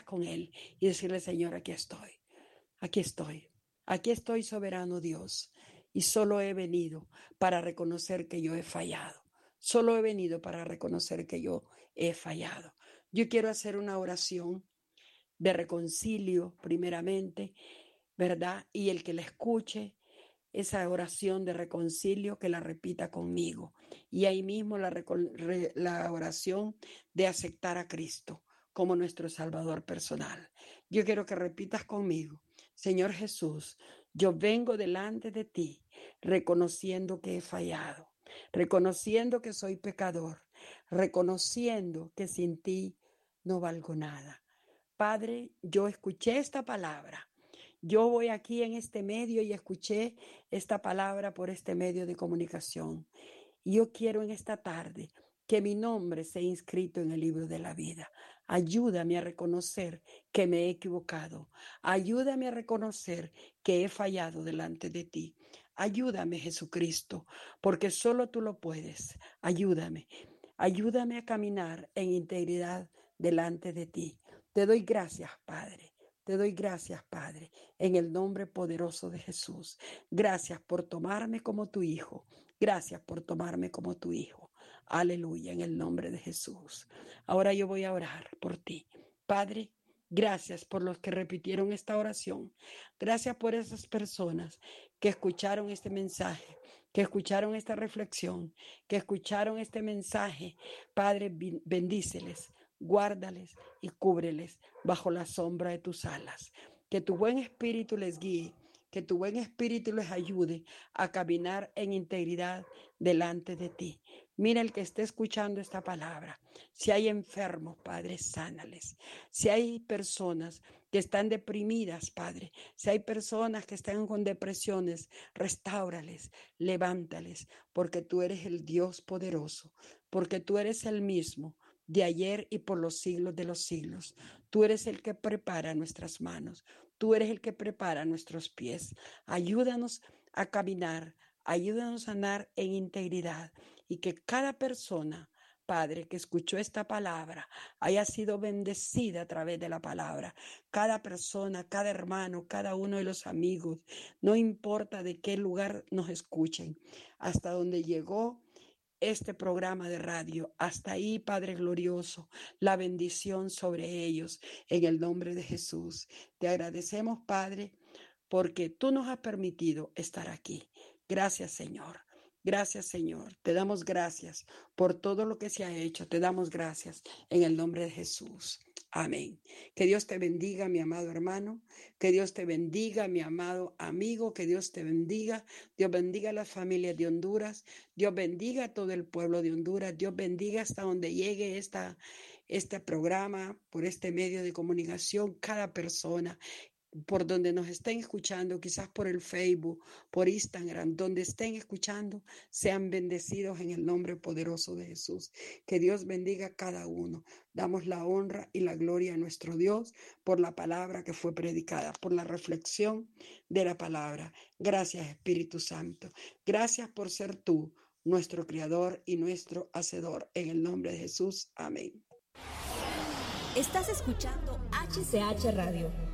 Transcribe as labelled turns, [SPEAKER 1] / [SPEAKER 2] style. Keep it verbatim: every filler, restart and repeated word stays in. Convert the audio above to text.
[SPEAKER 1] con Él y decirle, Señor, aquí estoy, aquí estoy, aquí estoy, soberano Dios, y solo he venido para reconocer que yo he fallado. Solo he venido para reconocer que yo he fallado. Yo quiero hacer una oración de reconcilio primeramente, ¿verdad? Y el que la escuche, esa oración de reconcilio, que la repita conmigo. Y ahí mismo la, re, la oración de aceptar a Cristo como nuestro Salvador personal. Yo quiero que repitas conmigo, Señor Jesús, yo vengo delante de ti reconociendo que he fallado, reconociendo que soy pecador, reconociendo que sin ti no valgo nada. Padre, yo escuché esta palabra. Yo voy aquí en este medio y escuché esta palabra por este medio de comunicación. Y yo quiero en esta tarde que mi nombre sea inscrito en el libro de la vida. Ayúdame a reconocer que me he equivocado. Ayúdame a reconocer que he fallado delante de ti. Ayúdame, Jesucristo, porque solo tú lo puedes. Ayúdame. Ayúdame a caminar en integridad delante de ti. Te doy gracias, Padre. Te doy gracias, Padre, en el nombre poderoso de Jesús. Gracias por tomarme como tu hijo. Gracias por tomarme como tu hijo. Aleluya, en el nombre de Jesús. Ahora yo voy a orar por ti. Padre, gracias por los que repitieron esta oración. Gracias por esas personas que escucharon este mensaje, que escucharon esta reflexión, que escucharon este mensaje. Padre, bendíceles. Guárdales y cúbreles bajo la sombra de tus alas. Que tu buen espíritu les guíe, que tu buen espíritu les ayude a caminar en integridad delante de ti. Mira el que esté escuchando esta palabra. Si hay enfermos, Padre, sánales. Si hay personas que están deprimidas, Padre, si hay personas que están con depresiones, restáurales, levántales, porque tú eres el Dios poderoso, porque tú eres el mismo de ayer y por los siglos de los siglos. Tú eres el que prepara nuestras manos. Tú eres el que prepara nuestros pies. Ayúdanos a caminar. Ayúdanos a andar en integridad y que cada persona, Padre, que escuchó esta palabra, haya sido bendecida a través de la palabra. Cada persona, cada hermano, cada uno de los amigos, no importa de qué lugar nos escuchen, hasta donde llegó este programa de radio. Hasta ahí, Padre glorioso, la bendición sobre ellos en el nombre de Jesús. Te agradecemos, Padre, porque tú nos has permitido estar aquí. Gracias, Señor. Gracias, Señor. Te damos gracias por todo lo que se ha hecho. Te damos gracias en el nombre de Jesús. Amén. Que Dios te bendiga, mi amado hermano. Que Dios te bendiga, mi amado amigo. Que Dios te bendiga. Dios bendiga a las familias de Honduras. Dios bendiga a todo el pueblo de Honduras. Dios bendiga hasta donde llegue esta, este programa, por este medio de comunicación, cada persona por donde nos estén escuchando, quizás por el Facebook, por Instagram, donde estén escuchando, sean bendecidos en el nombre poderoso de Jesús. Que Dios bendiga a cada uno. Damos la honra y la gloria a nuestro Dios por la palabra que fue predicada, por la reflexión de la palabra. Gracias, Espíritu Santo. Gracias por ser tú, nuestro Creador y nuestro Hacedor. En el nombre de Jesús. Amén.
[SPEAKER 2] Estás escuchando H C H Radio.